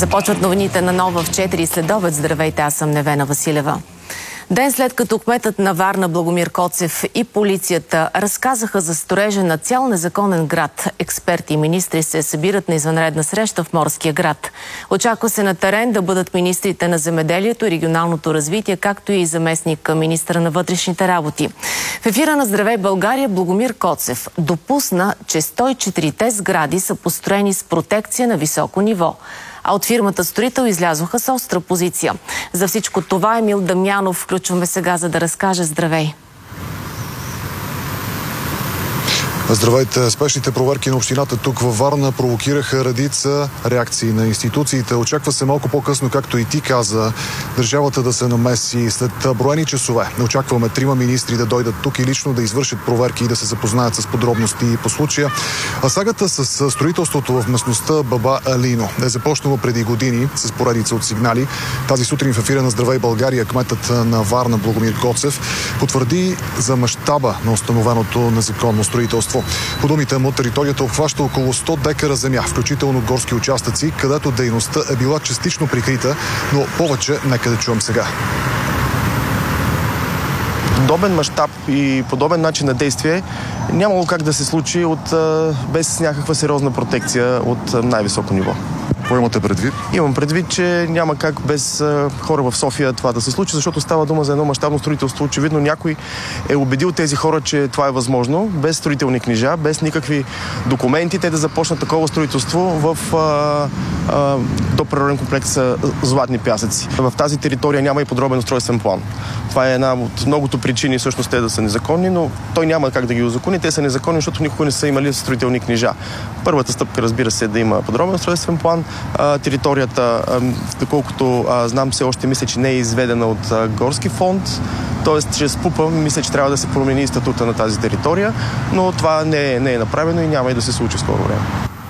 Започват новините на Нова в 4 следобед. Здравейте, аз съм Невена Василева. Ден след като кметът на Варна Благомир Коцев и полицията разказаха за строежа на цял незаконен град, експерти и министри се събират на извънредна среща в Морския град. Очаква се на терен да бъдат министрите на земеделието и регионалното развитие, както и заместник министъра на вътрешните работи. В ефира на Здравей България Благомир Коцев допусна, че 104-те сгради са построени с протекция на високо ниво. А от фирмата строител излязоха с остра позиция. За всичко това Емил Дамянов включваме сега, за да разкаже. Здравей! Здравейте! Спешните проверки на общината тук във Варна провокираха редица реакции на институциите. Очаква се малко по-късно, както и ти каза, държавата да се намеси. След броени часове очакваме 3 министри да дойдат тук и лично да извършат проверки и да се запознаят с подробности по случая. А сагата с строителството в местността Баба Алино е започнала преди години с поредица от сигнали. Тази сутрин в ефира на Здравей България кметът на Варна Благомир Коцев потвърди за мащаба на установеното незаконно строителство. По думите му, територията обхваща около 100 декара земя, включително горски участъци, където дейността е била частично прикрита, но повече нека да чуем сега. Подобен мащаб и подобен начин на действие нямало как да се случи без някаква сериозна протекция от най-високо ниво. Какво имате предвид? Имам предвид, че няма как без хора в София това да се случи, защото става дума за едно мащабно строителство. Очевидно някой е убедил тези хора, че това е възможно, без строителни книжа, без никакви документи, те да започнат такова строителство в доприроден комплекс Златни пясъци. В тази територия няма и подробен устройствен план. Това е една от многото причини всъщност те да са незаконни, но той няма как да ги узакони. Те са незаконни, защото никога не са имали строителни книжа. Първата стъпка, разбира се, е да има подробен устройствен план. Територията, доколкото знам, все още мисля, че не е изведена от горски фонд. Тоест, чрез ПУПа мисля, че трябва да се промени статута на тази територия, но това не е направено и няма и да се случи в скоро време.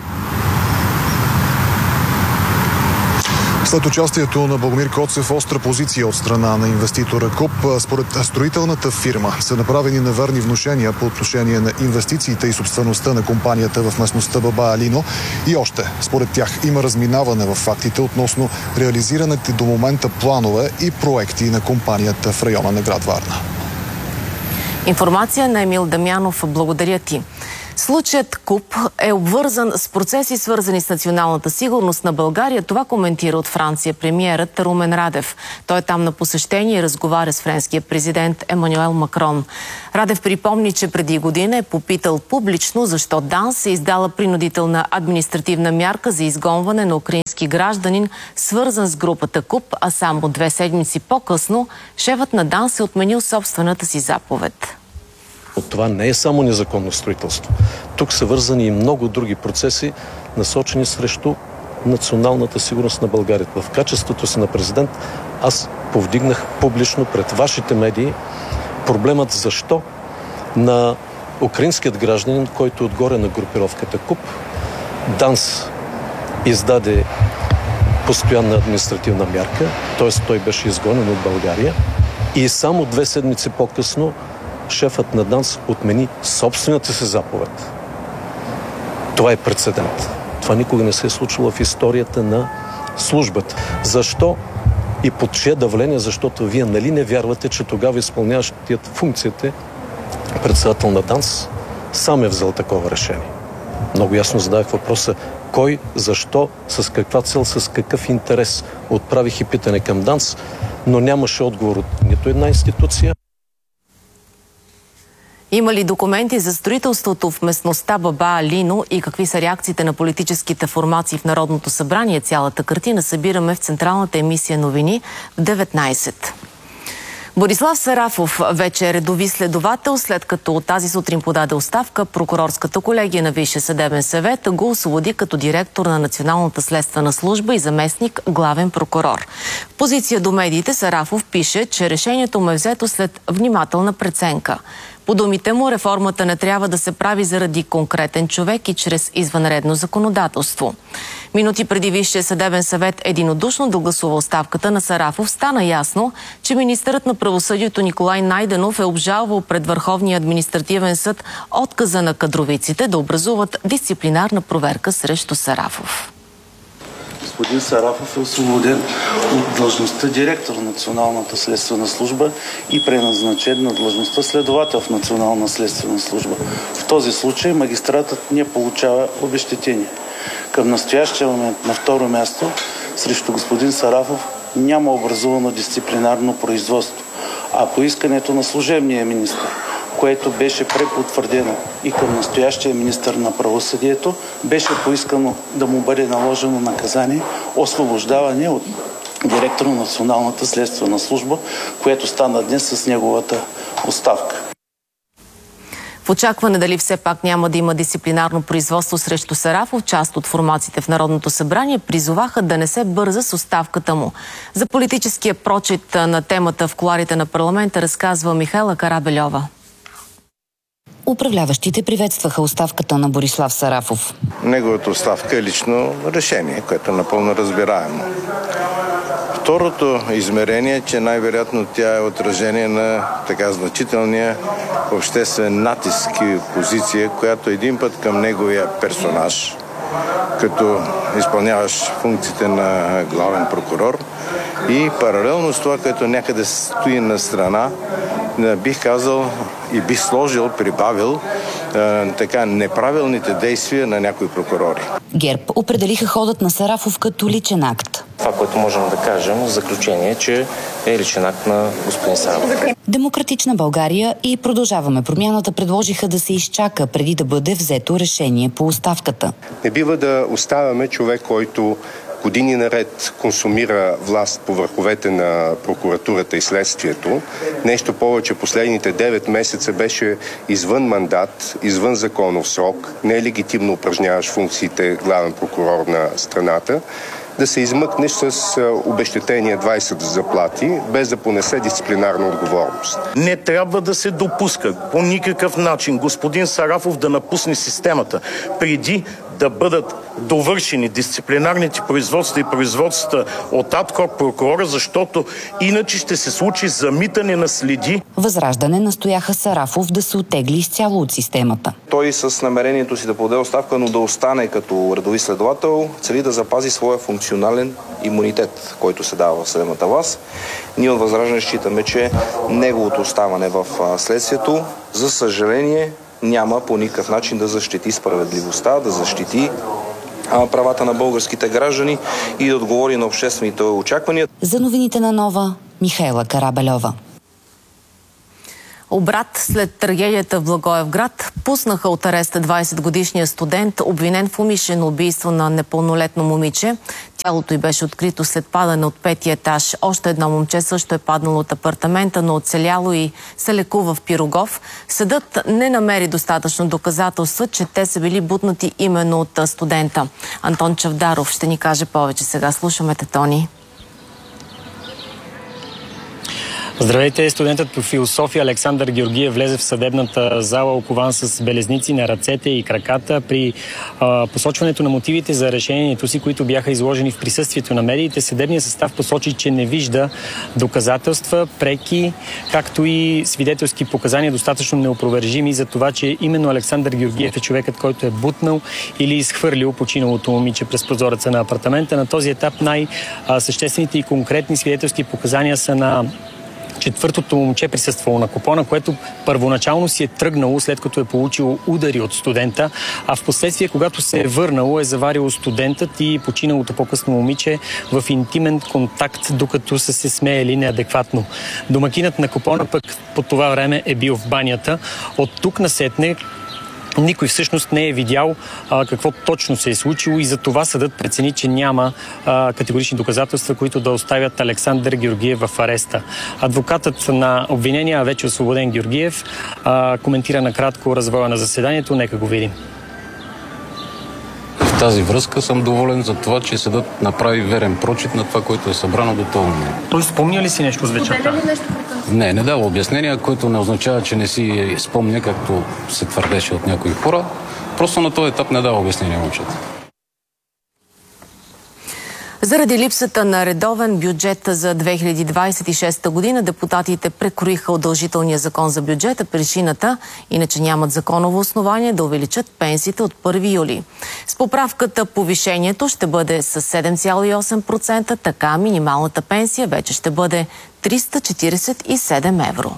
След участието на Благомир Коцев в остра позиция от страна на инвеститора КУП, според строителната фирма са направени неверни внушения по отношение на инвестициите и собствеността на компанията в местността Баба Алино. И още, според тях, има разминаване в фактите относно реализираните до момента планове и проекти на компанията в района на град Варна. Информация на Емил Дамянов. Благодаря ти. Случаят КУП е обвързан с процеси, свързани с националната сигурност на България. Това коментира от Франция премиерът Румен Радев. Той е там на посещение и разговаря с френския президент Емануел Макрон. Радев припомни, че преди година е попитал публично защо ДАНС е издала принудителна административна мярка за изгонване на украински гражданин, свързан с групата КУП, а само 2 седмици по-късно шефът на ДАНС е отменил собствената си заповед. От това не е само незаконно строителство. Тук са вързани и много други процеси, насочени срещу националната сигурност на България. В качеството си на президент аз повдигнах публично пред вашите медии проблемът защо на украинският гражданин, който е отгоре на групировката КУП, ДАНС издаде постоянна административна мярка, т.е. той беше изгонен от България и само 2 седмици по-късно шефът на ДАНС отмени собствената си заповед. Това е прецедент. Това никога не се е случило в историята на службата. Защо и под чие давление? Защото вие нали не вярвате, че тогава изпълняващият функциите председател на ДАНС сам е взел такова решение. Много ясно задавах въпроса кой, защо, с каква цел, с какъв интерес. Отправих и питане към ДАНС, но нямаше отговор от нито една институция. Има ли документи за строителството в местността Баба Алино и какви са реакциите на политическите формации в Народното събрание? Цялата картина събираме в централната емисия новини в 19. Борислав Сарафов вече е редови следовател, след като тази сутрин подаде оставка. Прокурорската колегия на Висшия съдебен съвет го освободи като директор на Националната следствена служба и заместник главен прокурор. В позиция до медиите Сарафов пише, че решението му е взето след внимателна преценка. По думите му, реформата не трябва да се прави заради конкретен човек и чрез извънредно законодателство. Минути преди Висшия съдебен съвет единодушно да гласува оставката на Сарафов, стана ясно, че министърът на правосъдието Николай Найденов е обжалвал пред Върховния административен съд отказа на кадровиците да образуват дисциплинарна проверка срещу Сарафов. господин Сарафов е освободен от длъжността директор на Националната следствена служба и преназначен на длъжността следовател в Национална следствена служба. В този случай магистратът не получава обезщетение. Към настоящия момент на второ място срещу господин Сарафов няма образувано дисциплинарно производство, а по искането на служебния министър, което беше препотвърдено и към настоящия министър на правосъдието, беше поискано да му бъде наложено наказание освобождаване от директор на Националната следствена служба, което стана днес с неговата оставка. В очакване дали все пак няма да има дисциплинарно производство срещу Сарафов, част от формациите в Народното събрание призоваха да не се бърза с оставката му. За политическия прочит на темата в кулоарите на парламента разказва Михайла Карабельова. Управляващите приветстваха оставката на Борислав Сарафов. Неговата оставка е лично решение, което е напълно разбираемо. Второто измерение е, че най-вероятно тя е отражение на така значителния обществен натиск и позиция, която един път към неговия персонаж, като изпълняваш функциите на главен прокурор, и паралелно с това, което някъде стои на страна, бих казал и бих сложил, прибавил така неправилните действия на някои прокурори. ГЕРБ определиха ходът на Сарафов като личен акт. Това, което можем да кажем в заключение е, че е личен акт на господин Сарафов. Демократична България и Продължаваме промяната предложиха да се изчака преди да бъде взето решение по оставката. Не бива да оставяме човек, който години наред консумира власт по върховете на прокуратурата и следствието. Нещо повече, последните 9 месеца беше извън мандат, извън законов срок, нелегитимно упражняваш функциите главен прокурор на страната, да се измъкнеш с обезщетение 20 заплати, без да понесе дисциплинарна отговорност. Не трябва да се допуска по никакъв начин господин Сарафов да напусне системата преди да бъдат довършени дисциплинарните производства и производствата от АДКОР прокурора, защото иначе ще се случи замитане на следи. Възраждане настояха Сарафов да се оттегли изцяло от системата. Той с намерението си да подаде оставка, но да остане като редови следовател, цели да запази своя функционален имунитет, който се дава в съдебната власт. Ние от Възраждане считаме, че неговото оставане в следствието, за съжаление, няма по никакъв начин да защити справедливостта, да защити правата на българските граждани и да отговори на обществените очаквания. За новините на Нова, Михайла Карабельова. Обрат след трагедията в Благоевград пуснаха от ареста 20-годишния студент, обвинен в умишлено убийство на непълнолетно момиче. Тялото й беше открито след падане от 5-ти етаж. Още едно момче също е паднало от апартамента, но оцеляло и се лекува в Пирогов. Съдът не намери достатъчно доказателства, че те са били бутнати именно от студента. Антон Чавдаров ще ни каже повече. Сега слушаме те, Тони. Здравейте! Студентът по философия Александър Георгиев влезе в съдебната зала, окован с белезници на ръцете и краката. При посочването на мотивите за решението си, които бяха изложени в присъствието на медиите, съдебният състав посочи, че не вижда доказателства, преки, както и свидетелски показания достатъчно неопровержими за това, че именно Александър Георгиев е човекът, който е бутнал или изхвърлил починалото момиче през прозореца на апартамента. На този етап най-съществените и конкретни свидетелски показания са на четвъртото момче, присъствало на купона, което първоначално си е тръгнало, след като е получило удари от студента, а в последствие, когато се е върнало, е заварило студентът и починалото по-късно момиче в интимен контакт, докато са се смеяли неадекватно. Домакинът на купона пък по това време е бил в банята. От тук насетне никой всъщност не е видял какво точно се е случило и за това съдът прецени, че няма категорични доказателства, които да оставят Александър Георгиев в ареста. Адвокатът на обвинения, вече освободен Георгиев, коментира накратко развоя на заседанието. Нека го видим. В тази връзка съм доволен за това, че съдът направи верен прочит на това, което е събрано до този момент. Той спомня ли си нещо с вечерта? Не дава обяснения, което не означава, че не си спомня, както се твърдеше от някои хора. Просто на този етап не дава обяснения момчета. Заради липсата на редовен бюджет за 2026 година, депутатите прекроиха удължителния закон за бюджета. Причината, иначе нямат законово основание да увеличат пенсиите от 1 юли. С поправката повишението ще бъде с 7,8%, така минималната пенсия вече ще бъде 347 евро.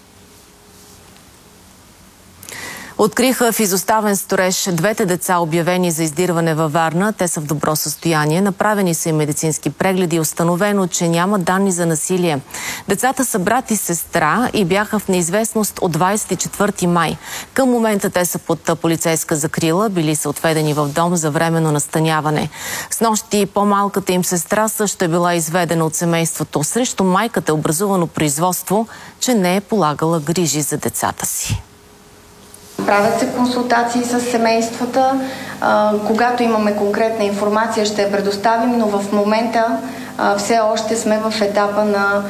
Откриха в изоставен строеж двете деца, обявени за издирване във Варна. Те са в добро състояние. Направени са и медицински прегледи. Установено, че няма данни за насилие. Децата са брат и сестра и бяха в неизвестност от 24 май. Към момента те са под полицейска закрила. Били са отведени в дом за временно настаняване. Снощи по-малката им сестра също е била изведена от семейството. Срещу майката е образувано производство, че не е полагала грижи за децата си. Правят се консултации с семействата. Когато имаме конкретна информация, ще я предоставим, но в момента все още сме в етапа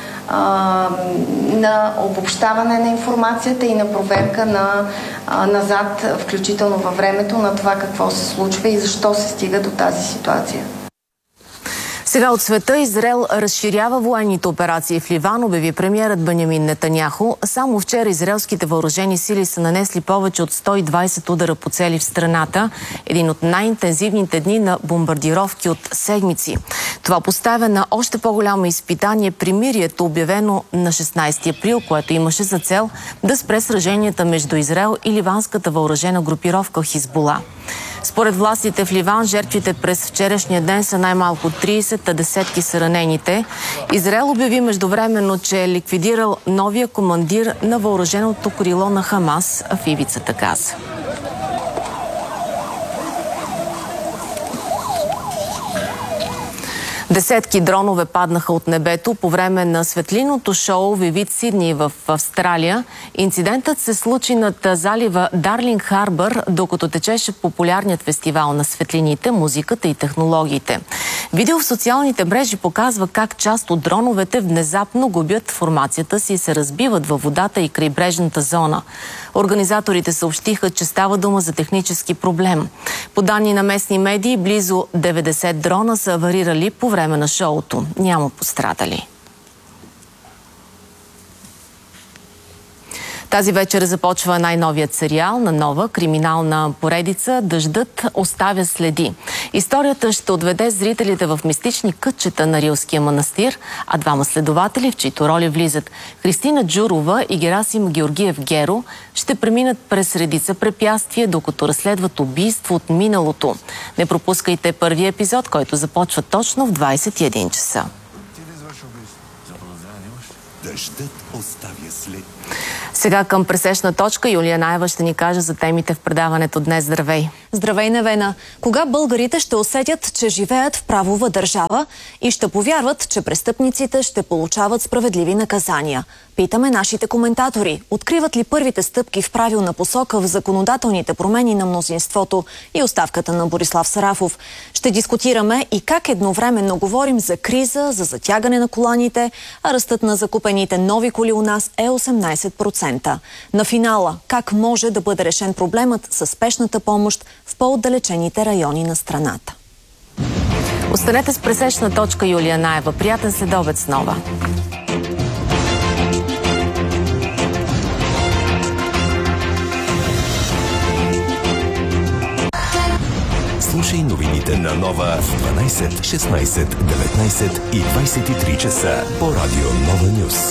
на обобщаване на информацията и на проверка назад, включително във времето, на това какво се случва и защо се стига до тази ситуация. Сега от света Израел разширява военните операции в Ливан, обяви премиерът Бенямин Нетаняху. Само вчера израелските въоръжени сили са нанесли повече от 120 удара по цели в страната. Един от най-интензивните дни на бомбардировки от седмици. Това поставя на още по-голямо изпитание примирието, обявено на 16 април, което имаше за цел да спре сраженията между Израел и ливанската въоръжена групировка Хизбула. Според властите в Ливан, жертвите през вчерашния ден са най-малко 30, а десетки са ранените. Израел обяви междувременно, че е ликвидирал новия командир на въоръженото крило на Хамас в ивицата Газа. Десетки дронове паднаха от небето по време на светлинното шоу Vivid Sydney в Австралия. Инцидентът се случи над залива Дарлинг Харбър, докато течеше популярният фестивал на светлините, музиката и технологиите. Видео в социалните мрежи показва как част от дроновете внезапно губят формацията си и се разбиват във водата и крайбрежната зона. Организаторите съобщиха, че става дума за технически проблем. По данни на местни медии, близо 90 дрона са аварирали по време на шоуто. Няма пострадали. Тази вечер започва най-новият сериал на нова криминална поредица «Дъждът оставя следи». Историята ще отведе зрителите в мистични кътчета на Рилския манастир, а двама следователи, в чието роли влизат Христина Джурова и Герасим Георгиев Геро, ще преминат през редица препятствия, докато разследват убийство от миналото. Не пропускайте първия епизод, който започва точно в 21 часа. Дъждът оставя след. Сега към пресечна точка Юлия Наева ще ни каже за темите в предаването днес. Здравей! Здравей, Невена! Кога българите ще усетят, че живеят в правова държава и ще повярват, че престъпниците ще получават справедливи наказания? Питаме нашите коментатори. Откриват ли първите стъпки в правилна посока в законодателните промени на мнозинството и оставката на Борислав Сарафов? Ще дискутираме и как едновременно говорим за криза, за затягане на коланите, а ръстът на закупените нови коли у нас е 18%. На финала, как може да бъде решен проблемът със спешната помощ в по-отдалечените райони на страната? Останете с пресечна точка, Юлия Наева. Приятен следобед с нова. Слушай новините на Нова в 12, 16, 19 и 23 часа по радио Нова Нюс.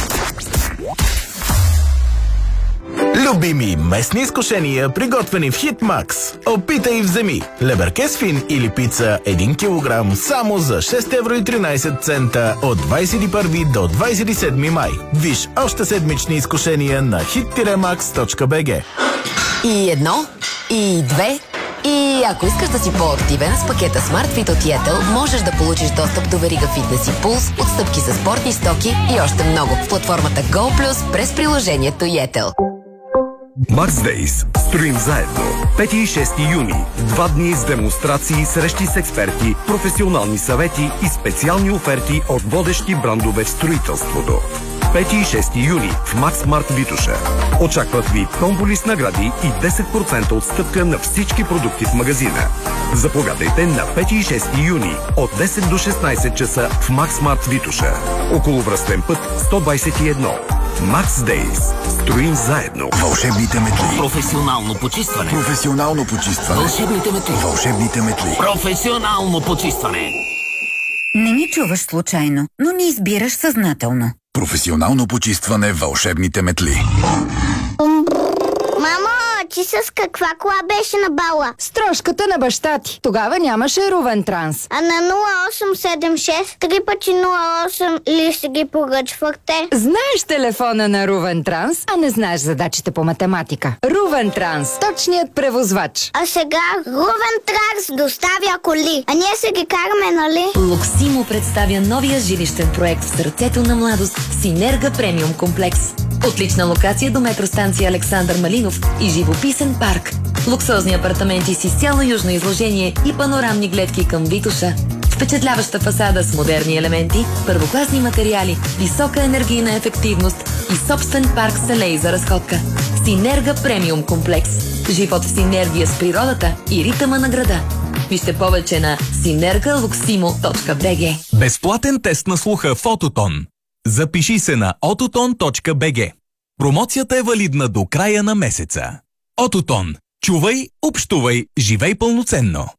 Любими местни изкушения, приготвени в Хитмакс. Опитай и вземи. Лебъркес фин или пица 1 кг само за 6,13 евро от 21 до 27 май. Виж още седмични изкушения на hit-max.bg. И едно, и две, и ако искаш да си по-активен, с пакета SmartFit от Yettel можеш да получиш достъп до верига фитнес и пулс, отстъпки за спортни стоки и още много в платформата GoPlus през приложението Yettel. Max строим заедно. 5 и 6 юни. 2 дни с демонстрации, срещи с експерти, професионални съвети и специални оферти от водещи брандове в строителството. 5 и 6 юни в Максмарт Витоша. Очакват ви томболи с награди и 10% отстъпка на всички продукти в магазина. Заповядайте на 5 и 6 юни от 10 до 16 часа в Максмарт Витоша. Околовръстен път 121. Макс Дейс. Строим заедно. Вълшебните метли. Професионално почистване. Професионално почистване. Вълшебните метли. Вълшебните метли. Професионално почистване. Не ни чуваш случайно, но ни избираш съзнателно. Професионално почистване. Вълшебните метли. Мамо, ти с каква кола беше на бала? С трошката на баща ти. Тогава нямаше Рувен Транс. А на 0876 3 пъти 08 ли си ги поръчвахте? Знаеш телефона на Рувен Транс, а не знаеш задачите по математика. Рувен Транс, точният превозвач. А сега Рувен Транс доставя коли. А ние се ги караме, нали? Луксимо представя новия жилищен проект в сърцето на младост Синерга премиум комплекс. Отлична локация до метростанция Александър Малинов и живописен парк. Луксозни апартаменти с изцяло южно изложение и панорамни гледки към Витоша. Впечатляваща фасада с модерни елементи, първокласни материали, висока енергийна ефективност и собствен парк с алеи за разходка. Синерга премиум комплекс. Живот в синергия с природата и ритъма на града. Вижте повече на synergaluximo.bg. Безплатен тест на слуха в Ототон. Запиши се на ototon.bg. Промоцията е валидна до края на месеца. Ототон. Чувай, общувай, живей пълноценно.